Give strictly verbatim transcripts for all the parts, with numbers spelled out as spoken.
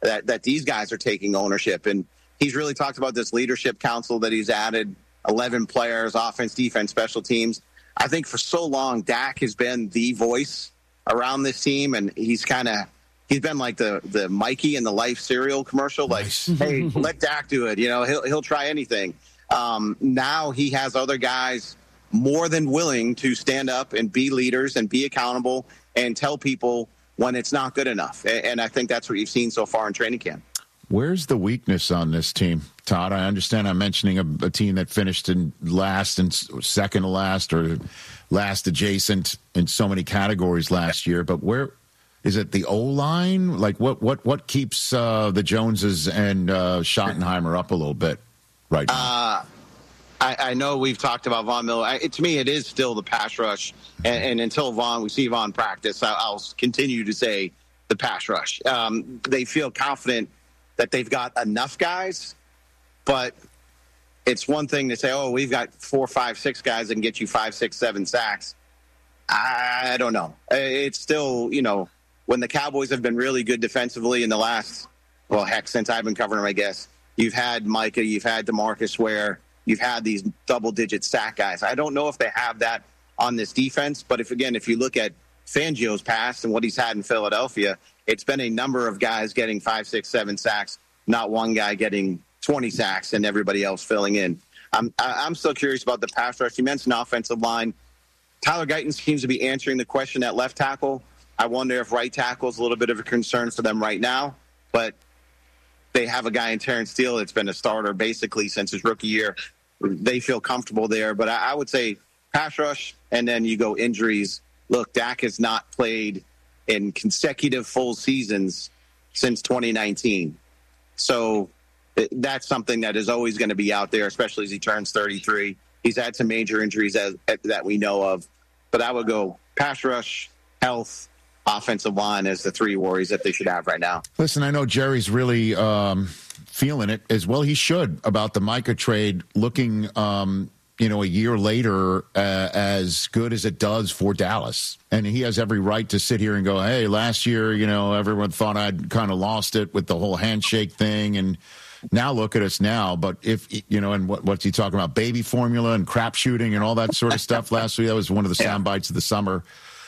that, that these guys are taking ownership. And he's really talked about this leadership council that he's added, eleven players, offense, defense, special teams. I think for so long, Dak has been the voice around this team, and he's kind of he's been like the the Mikey in the Life cereal commercial, like, nice. Hey, let Dak do it. You know, he'll he'll try anything. Um, now he has other guys more than willing to stand up and be leaders and be accountable and tell people when it's not good enough. And, and I think that's what you've seen so far in training camp. Where's the weakness on this team, Todd? I understand I'm mentioning a, a team that finished in last and second to last or last adjacent in so many categories last year, but where is it? The O-line? Like what what what keeps uh, the Joneses and uh, Schottenheimer up a little bit right now? Uh, I, I know we've talked about Von Miller. I, to me, it is still the pass rush, and, and until Von, we see Von practice, I, I'll continue to say the pass rush. Um, they feel confident that they've got enough guys, but it's one thing to say, oh, we've got four, five, six guys that can get you five, six, seven sacks. I don't know. It's still, you know, when the Cowboys have been really good defensively in the last, well, heck, since I've been covering them, I guess, you've had Micah, you've had DeMarcus Ware, you've had these double-digit sack guys. I don't know if they have that on this defense, but if, again, if you look at Fangio's past and what he's had in Philadelphia, it's been a number of guys getting five, six, seven sacks, not one guy getting twenty sacks and everybody else filling in. I'm I'm still curious about the pass rush. You mentioned offensive line. Tyler Guyton seems to be answering the question at left tackle. I wonder if right tackle is a little bit of a concern for them right now, but they have a guy in Terrence Steele that's been a starter basically since his rookie year. They feel comfortable there, but I, I would say pass rush, and then you go injuries. Look, Dak has not played in consecutive full seasons since twenty nineteen. So that's something that is always going to be out there, especially as he turns thirty-three. He's had some major injuries as, that we know of. But I would go pass rush, health, offensive line as the three worries that they should have right now. Listen, I know Jerry's really um, feeling it as well. He should about the Micah trade looking um, – you know, a year later, uh, as good as it does for Dallas. And he has every right to sit here and go, hey, last year, you know, everyone thought I'd kind of lost it with the whole handshake thing. And now look at us now. But if, you know, and what, what's he talking about? Baby formula and crap shooting and all that sort of stuff last week. That was one of the sound bites of the summer.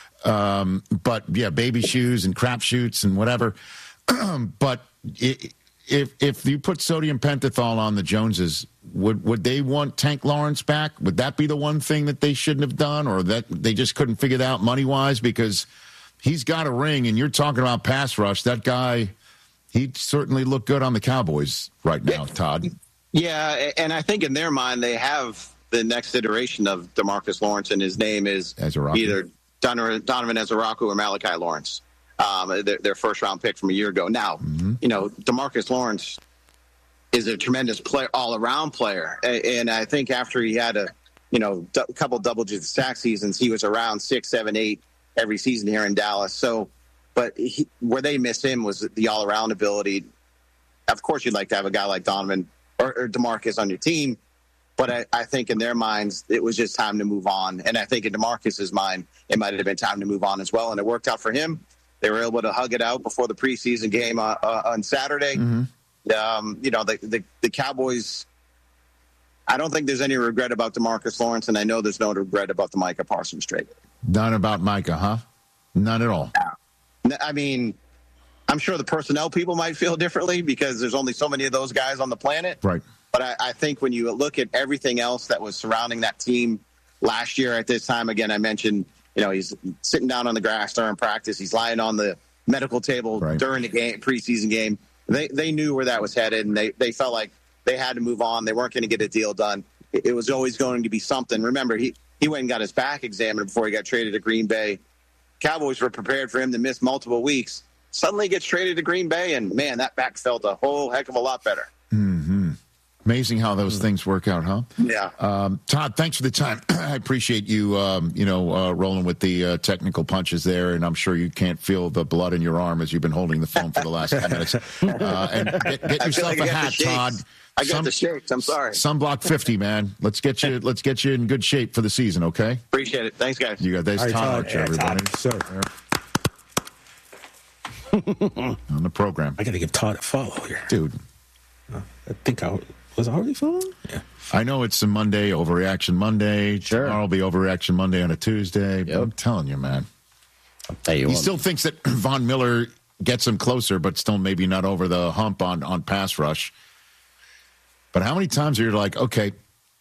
Um, but, yeah, baby shoes and crap shoots and whatever. But it, if if you put sodium pentothal on the Joneses, would would they want Tank Lawrence back? Would that be the one thing that they shouldn't have done, or that they just couldn't figure it out money-wise? Because he's got a ring, and you're talking about pass rush. That guy, he'd certainly look good on the Cowboys right now, Todd. Yeah, and I think in their mind they have the next iteration of DeMarcus Lawrence, and his name is Ezeraku. Either Donovan, Donovan Ezeraku or Malachi Lawrence. Um, their, their first-round pick from a year ago. Now, mm-hmm. you know, DeMarcus Lawrence is a tremendous player, all-around player. And, and I think after he had a, you know, a couple double-digit sack seasons, he was around six, seven, eight every season here in Dallas. So, but he, where they missed him was the all-around ability. Of course, you'd like to have a guy like Donovan or, or DeMarcus on your team, but I, I think in their minds, it was just time to move on. And I think in DeMarcus's mind, it might have been time to move on as well. And it worked out for him. They were able to hug it out before the preseason game uh, uh, on Saturday. Mm-hmm. Um, you know, the, the the Cowboys, I don't think there's any regret about DeMarcus Lawrence, and I know there's no regret about the Micah Parsons trade. None about Micah, huh? None at all. Yeah. I mean, I'm sure the personnel people might feel differently because there's only so many of those guys on the planet. Right. But I, I think when you look at everything else that was surrounding that team last year at this time, again, I mentioned – you know, he's sitting down on the grass during practice. He's lying on the medical table right. during the game, preseason game. They they knew where that was headed, and they, they felt like they had to move on. They weren't going to get a deal done. It, it was always going to be something. Remember, he, he went and got his back examined before he got traded to Green Bay. Cowboys were prepared for him to miss multiple weeks. Suddenly gets traded to Green Bay, and, man, that back felt a whole heck of a lot better. Mm-hmm. Amazing how those things work out, huh? Yeah. Um, Todd, thanks for the time. I appreciate you, um, you know, uh, rolling with the uh, technical punches there, and I'm sure you can't feel the blood in your arm as you've been holding the phone for the last ten minutes. Uh, and get, get yourself like a hat, Todd. I got Sun, the shakes. I'm sorry. Sunblock fifty, man. Let's get you. Let's get you in good shape for the season. Okay. Appreciate it. Thanks, guys. You got this, Todd Archer, everybody. Todd. Sir. on the program. I got to give Todd a follow here. Dude. Uh, I think I was I already following? Yeah. I know it's a Monday, Overreaction Monday. Sure. Tomorrow will be Overreaction Monday on a Tuesday. Yep. But I'm telling you, man. I'll tell you he what. still thinks that Von Miller gets him closer, but still maybe not over the hump on, on pass rush. But how many times are you like, okay,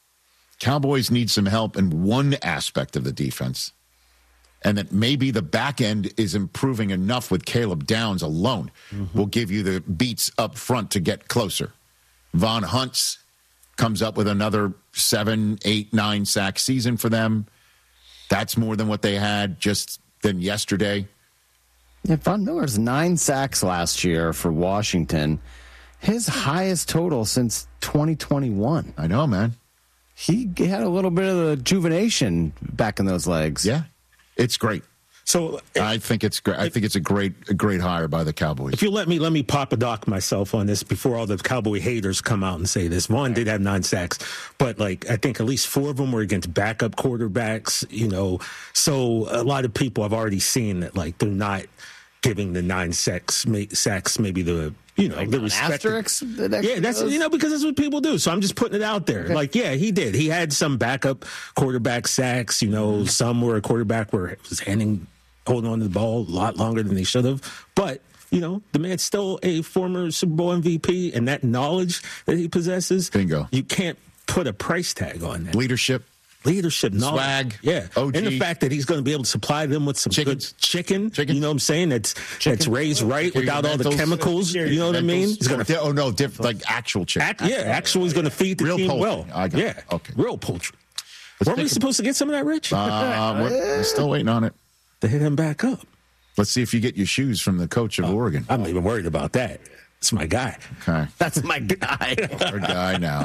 Cowboys need some help in one aspect of the defense, and that maybe the back end is improving enough with Caleb Downs alone mm-hmm. will give you the beats up front to get closer. Von Hunt's comes up with another seven, eight, nine sack season for them. That's more than what they had just than yesterday. Yeah, Von Miller's nine sacks last year for Washington. His highest total since twenty twenty-one. I know, man. He had a little bit of the rejuvenation back in those legs. Yeah, it's great. So I think it's great. I think it's a great, a great hire by the Cowboys. If you let me, let me pop a doc myself on this before all the Cowboy haters come out and say this. Vaughn did have nine sacks, but like I think at least four of them were against backup quarterbacks. You know, so a lot of people have already seen that like they're not giving the nine sacks, sacks maybe the. You know, like the respect. Yeah, that's, you know, because that's what people do. So I'm just putting it out there. Okay. Like, yeah, he did. He had some backup quarterback sacks. You know, mm-hmm. some were a quarterback where it was handing, holding on to the ball a lot longer than they should have. But, you know, the man's still a former Super Bowl M V P, and that knowledge that he possesses, bingo. You can't put a price tag on that. Leadership. Leadership, knowledge. Swag, yeah. O G. And the fact that he's going to be able to supply them with some Chickens. good chicken, Chicken. you know what I'm saying? That's Chicken. that's raised right without all the chemicals, you know what I mean? He's gonna, oh, no, diff, like actual chicken. Act, yeah, actually he's going to feed the Real team poultry. well. I got yeah, it. Okay. Real poultry. Let's Weren't we take a- supposed to get some of that, Rich? Uh, we're, we're still waiting on it. To hit him back up. Let's see if you get your shoes from the coach of Oh, Oregon. I'm not even worried about that. It's my guy. Okay. That's my guy. Our guy now.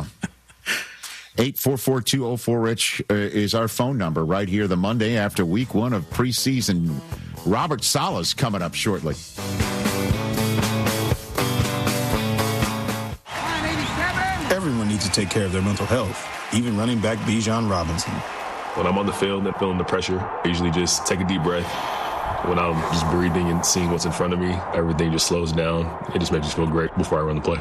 eight four four, two oh four, Rich uh, is our phone number right here the Monday after week one of preseason. Robert Saleh's coming up shortly. Everyone needs to take care of their mental health, even running back Bijan Robinson. When I'm on the field and feeling the pressure, I usually just take a deep breath. When I'm just breathing and seeing what's in front of me, everything just slows down. It just makes me feel great before I run the play.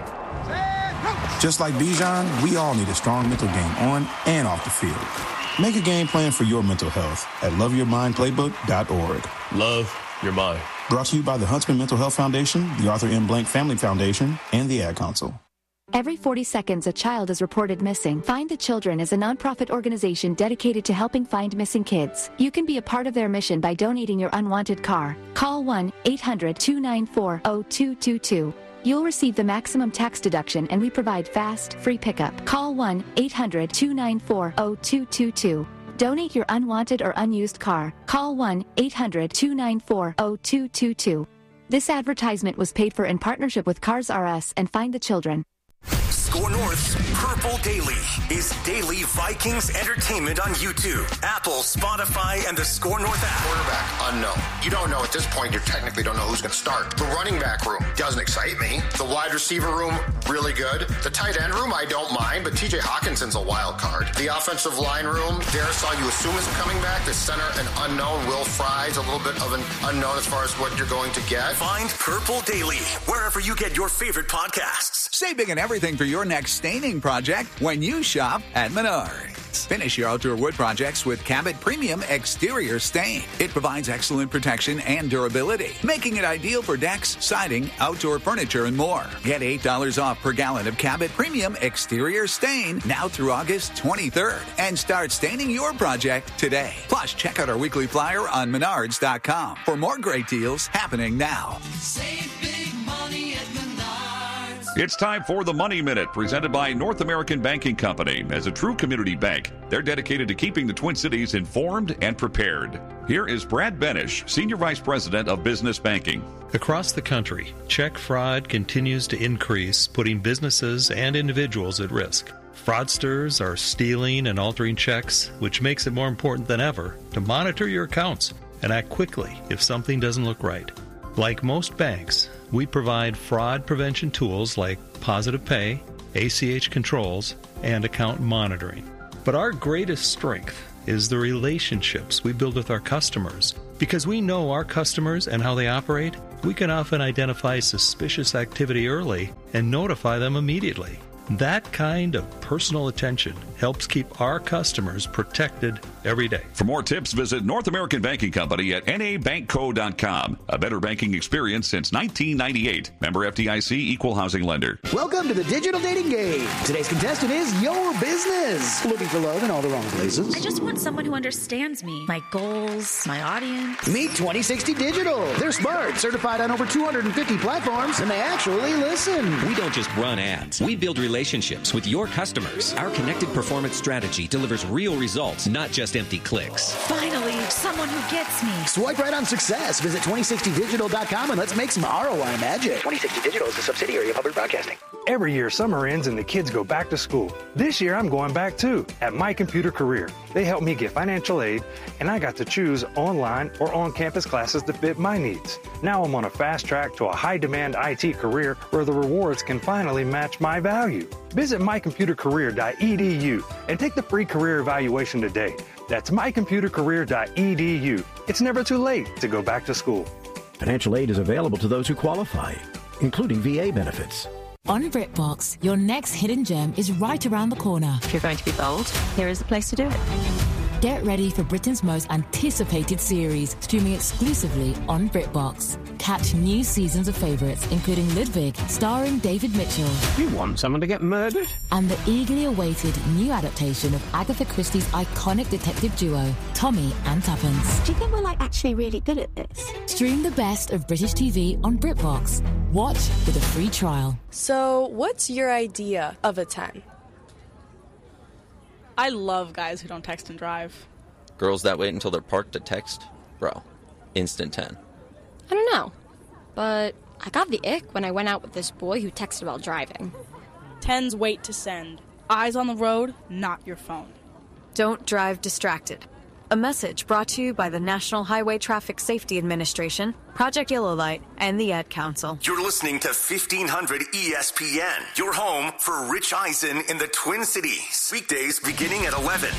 Just like Bijan, we all need a strong mental game on and off the field. Make a game plan for your mental health at love your mind playbook dot org. Love your mind. Brought to you by the Huntsman Mental Health Foundation, the Arthur M. Blank Family Foundation, and the Ad Council. Every forty seconds, a child is reported missing. Find the Children is a nonprofit organization dedicated to helping find missing kids. You can be a part of their mission by donating your unwanted car. Call one eight hundred, two nine four, zero two two two. You'll receive the maximum tax deduction, and we provide fast, free pickup. Call one eight hundred, two nine four, zero two two two. Donate your unwanted or unused car. Call one eight hundred, two nine four, zero two two two. This advertisement was paid for in partnership with Cars R Us and Find the Children. Score North's Purple Daily is daily Vikings entertainment on YouTube, Apple, Spotify, and the Score North app. Quarterback, unknown. You don't know at this point. You technically don't know who's going to start. The running back room doesn't excite me. The wide receiver room, really good. The tight end room, I don't mind, but T J Hawkinson's a wild card. The offensive line room, Darisaw, you assume is coming back. The center, an unknown. Will Fry's a little bit of an unknown as far as what you're going to get. Find Purple Daily wherever you get your favorite podcasts. Save big on everything for your next staining project when you shop at Menards. Finish your outdoor wood projects with Cabot Premium Exterior Stain. It provides excellent protection and durability, making it ideal for decks, siding, outdoor furniture, and more. Get eight dollars off per gallon of Cabot Premium Exterior Stain now through August twenty-third and start staining your project today. Plus, check out our weekly flyer on menards dot com for more great deals happening now. Save big money at Menards. It's time for the Money Minute, presented by North American Banking Company. As a true community bank, they're dedicated to keeping the Twin Cities informed and prepared. Here is Brad Benish, Senior Vice President of Business Banking. Across the country, check fraud continues to increase, putting businesses and individuals at risk. Fraudsters are stealing and altering checks, which makes it more important than ever to monitor your accounts and act quickly if something doesn't look right. Like most banks, we provide fraud prevention tools like Positive Pay, A C H controls, and account monitoring. But our greatest strength is the relationships we build with our customers. Because we know our customers and how they operate, we can often identify suspicious activity early and notify them immediately. That kind of personal attention helps keep our customers protected every day. For more tips, visit North American Banking Company at N A bank co dot com. A better banking experience since nineteen ninety-eight. Member F D I C, Equal Housing Lender. Welcome to the Digital Dating Game. Today's contestant is your business. Looking for love in all the wrong places? I just want someone who understands me, my goals, my audience. Meet twenty sixty Digital. They're smart, certified on over two hundred fifty platforms, and they actually listen. We don't just run ads. We build relationships with your customers. Our connected performance strategy delivers real results, not just empty clicks. Finally, someone who gets me. Swipe right on success. Visit twenty sixty digital dot com and let's make some R O I magic. twenty sixty Digital is a subsidiary of Public Broadcasting. Every year, summer ends and the kids go back to school. This year, I'm going back too, at My Computer Career. They helped me get financial aid, and I got to choose online or on-campus classes that fit my needs. Now I'm on a fast track to a high-demand I T career where the rewards can finally match my value. Visit my computer career dot e d u and take the free career evaluation today. That's my computer career dot e d u. It's never too late to go back to school. Financial aid is available to those who qualify, including V A benefits. On BritBox, your next hidden gem is right around the corner. If you're going to be bold, here is the place to do it. Get ready for Britain's most anticipated series, streaming exclusively on BritBox. Catch new seasons of favourites, including Ludwig, starring David Mitchell. You want someone to get murdered? And the eagerly awaited new adaptation of Agatha Christie's iconic detective duo, Tommy and Tuppence. Do you think we're like actually really good at this? Stream the best of British T V on BritBox. Watch with a free trial. So, what's your idea of a ten? I love guys who don't text and drive. Girls that wait until they're parked to text? Bro, instant ten. I don't know, but I got the ick when I went out with this boy who texted while driving. Tens wait to send. Eyes on the road, not your phone. Don't drive distracted. A message brought to you by the National Highway Traffic Safety Administration, Project Yellow Light, and the Ad Council. You're listening to fifteen hundred E S P N, your home for Rich Eisen in the Twin Cities. Weekdays beginning at eleven.